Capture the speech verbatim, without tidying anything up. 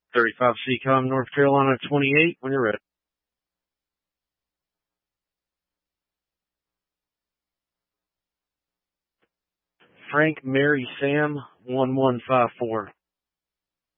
thirty-five C COM, North Carolina twenty-eight, when you're ready. Frank Mary Sam, one one five four.